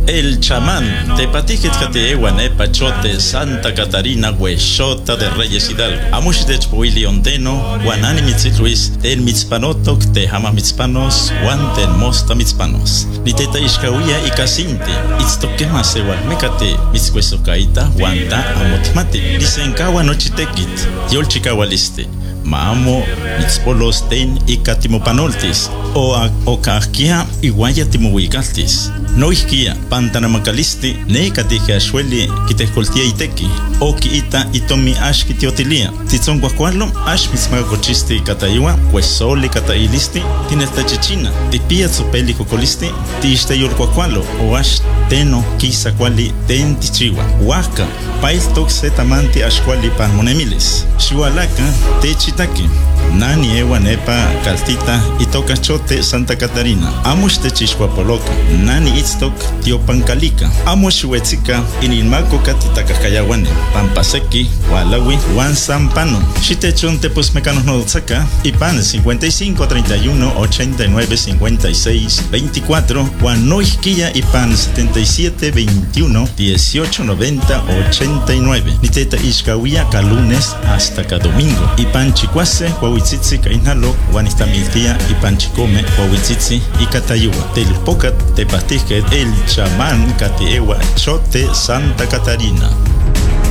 El chamán, tepatijet eguanepa chote Santa Catarina huexota de Reyes Hidalgo. Amuxitech poili ondeno, guanani mitzitluis, ten mitzpanotok, te hama mitzpanos, guan ten mosta mitzpanos. Niteta ishkawia y casinte, itztoquema sewalmecate, mitzcuesocaita, guanta amotmati. Nisenkawa nochitekit, yolchikawaliste. Maamo mitzpolos ten y catimopanoltis, o kahkia iguaya timohuicaltis. No isquia, pantanamacalisti, ne catija xueli, quitescoltia iteki, o quiita itomi ash kitiotilia. Titzon guacualo, ash mitzmagacochisti cataiwa, huesoli catailisti, tineltachichina, tipia tzopeli cocolisti, tiste yolcuacualo, o ash teno quisa quali ten tichiwa. Huaca, pail toxetamanti ash quali panmonemilis. Xihualaca, techitaki. Nani ewa nepa caltita itoka chote Santa Catarina. Amush techixhuapoloca. Nani itztok tiopancalica. Amush huetzika inilmaco catitacacayagüane. Pampaseki, Hualawi, Juan Zampano. Xitechon tepos mecanos nodotzaka. Ipan 55 31 89 56 24. Juan Noisquilla Ipan 77 21 18 90 89. Niteta Ishkawia lunes hasta cada domingo. Ipan chicuase, Huahuitzitzi Cainalo, Juanistamiltia y Panchicome, Huahuitzitzi y Catayua. Telpocat, Tepastizque, el chamán Catiewa, Chote Santa Catarina.